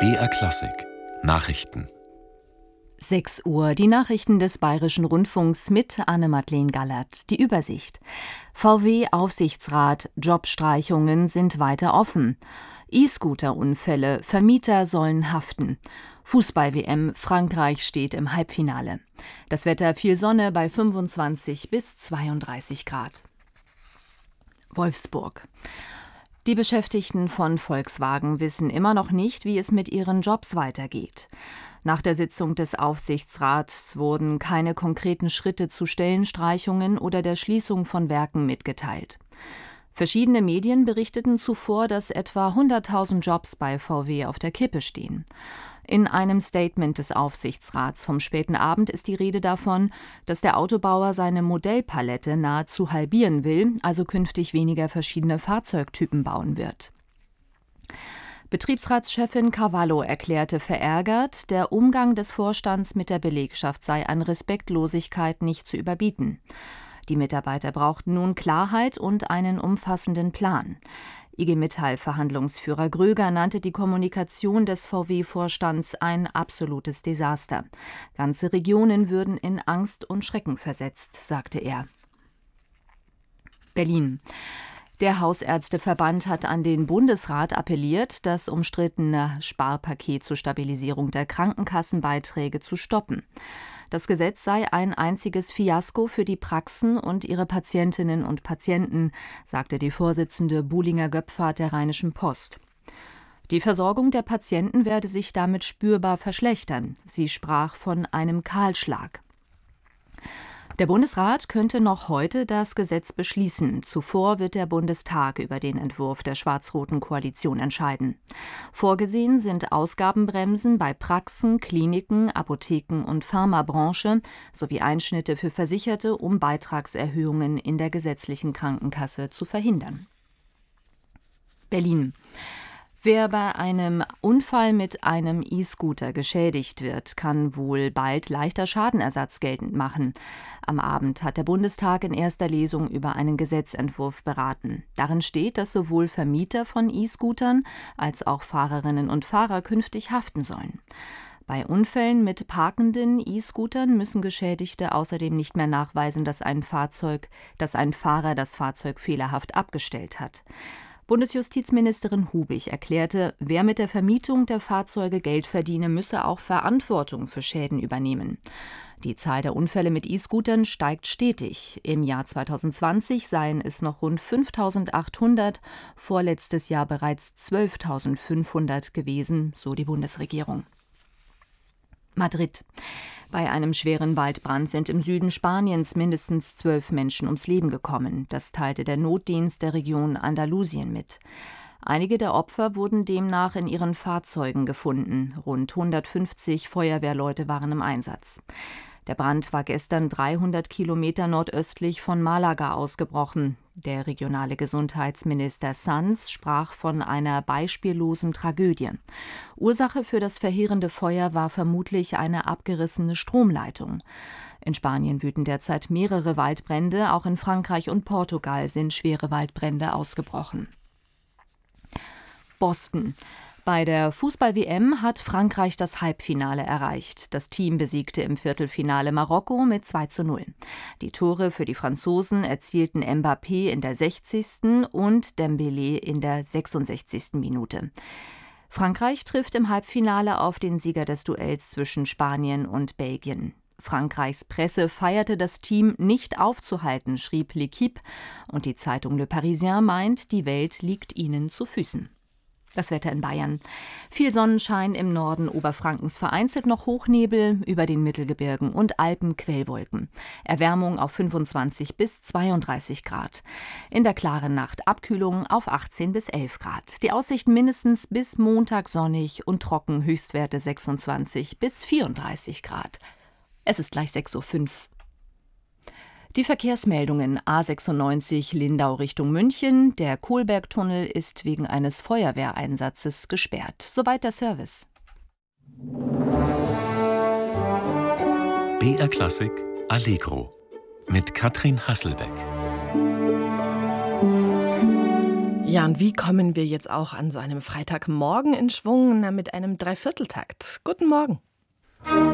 BR Klassik Nachrichten. 6 Uhr, die Nachrichten des Bayerischen Rundfunks mit Anne-Madeleine Gallert. Die Übersicht. VW-Aufsichtsrat, Jobstreichungen sind weiter offen. E-Scooter-Unfälle, Vermieter sollen haften. Fußball-WM, Frankreich steht im Halbfinale. Das Wetter, viel Sonne bei 25 bis 32 Grad. Wolfsburg. Die Beschäftigten von Volkswagen wissen immer noch nicht, wie es mit ihren Jobs weitergeht. Nach der Sitzung des Aufsichtsrats wurden keine konkreten Schritte zu Stellenstreichungen oder der Schließung von Werken mitgeteilt. Verschiedene Medien berichteten zuvor, dass etwa 100.000 Jobs bei VW auf der Kippe stehen. In einem Statement des Aufsichtsrats vom späten Abend ist die Rede davon, dass der Autobauer seine Modellpalette nahezu halbieren will, also künftig weniger verschiedene Fahrzeugtypen bauen wird. Betriebsratschefin Carvalho erklärte verärgert, der Umgang des Vorstands mit der Belegschaft sei an Respektlosigkeit nicht zu überbieten. Die Mitarbeiter brauchten nun Klarheit und einen umfassenden Plan. IG Metall-Verhandlungsführer Gröger nannte die Kommunikation des VW-Vorstands ein absolutes Desaster. Ganze Regionen würden in Angst und Schrecken versetzt, sagte er. Berlin. Der Hausärzteverband hat an den Bundesrat appelliert, das umstrittene Sparpaket zur Stabilisierung der Krankenkassenbeiträge zu stoppen. Das Gesetz sei ein einziges Fiasko für die Praxen und ihre Patientinnen und Patienten, sagte die Vorsitzende Buhlinger-Göpfert der Rheinischen Post. Die Versorgung der Patienten werde sich damit spürbar verschlechtern. Sie sprach von einem Kahlschlag. Der Bundesrat könnte noch heute das Gesetz beschließen. Zuvor wird der Bundestag über den Entwurf der schwarz-roten Koalition entscheiden. Vorgesehen sind Ausgabenbremsen bei Praxen, Kliniken, Apotheken und Pharmabranche sowie Einschnitte für Versicherte, um Beitragserhöhungen in der gesetzlichen Krankenkasse zu verhindern. Berlin. Wer bei einem Unfall mit einem E-Scooter geschädigt wird, kann wohl bald leichter Schadenersatz geltend machen. Am Abend hat der Bundestag in erster Lesung über einen Gesetzentwurf beraten. Darin steht, dass sowohl Vermieter von E-Scootern als auch Fahrerinnen und Fahrer künftig haften sollen. Bei Unfällen mit parkenden E-Scootern müssen Geschädigte außerdem nicht mehr nachweisen, dass ein Fahrer das Fahrzeug fehlerhaft abgestellt hat. Bundesjustizministerin Hubig erklärte, wer mit der Vermietung der Fahrzeuge Geld verdiene, müsse auch Verantwortung für Schäden übernehmen. Die Zahl der Unfälle mit E-Scootern steigt stetig. Im Jahr 2020 seien es noch rund 5.800, vorletztes Jahr bereits 12.500 gewesen, so die Bundesregierung. Madrid. Bei einem schweren Waldbrand sind im Süden Spaniens mindestens 12 Menschen ums Leben gekommen. Das teilte der Notdienst der Region Andalusien mit. Einige der Opfer wurden demnach in ihren Fahrzeugen gefunden. Rund 150 Feuerwehrleute waren im Einsatz. Der Brand war gestern 300 Kilometer nordöstlich von Malaga ausgebrochen. Der regionale Gesundheitsminister Sanz sprach von einer beispiellosen Tragödie. Ursache für das verheerende Feuer war vermutlich eine abgerissene Stromleitung. In Spanien wüten derzeit mehrere Waldbrände, auch in Frankreich und Portugal sind schwere Waldbrände ausgebrochen. Boston. Bei der Fußball-WM hat Frankreich das Halbfinale erreicht. Das Team besiegte im Viertelfinale Marokko mit 2:0. Die Tore für die Franzosen erzielten Mbappé in der 60. und Dembélé in der 66. Minute. Frankreich trifft im Halbfinale auf den Sieger des Duells zwischen Spanien und Belgien. Frankreichs Presse feierte das Team nicht aufzuhalten, schrieb L'Équipe, und die Zeitung Le Parisien meint, die Welt liegt ihnen zu Füßen. Das Wetter in Bayern. Viel Sonnenschein im Norden Oberfrankens, vereinzelt noch Hochnebel, über den Mittelgebirgen und Alpen Quellwolken. Erwärmung auf 25 bis 32 Grad. In der klaren Nacht Abkühlung auf 18 bis 11 Grad. Die Aussichten mindestens bis Montag sonnig und trocken, Höchstwerte 26 bis 34 Grad. Es ist gleich 6:05 Uhr. Die Verkehrsmeldungen: A96 Lindau Richtung München. Der Kohlbergtunnel ist wegen eines Feuerwehreinsatzes gesperrt. Soweit der Service. BR Klassik Allegro mit Katrin Hasselbeck. Ja, und wie kommen wir jetzt auch an so einem Freitagmorgen in Schwung? Na, mit einem Dreivierteltakt. Guten Morgen.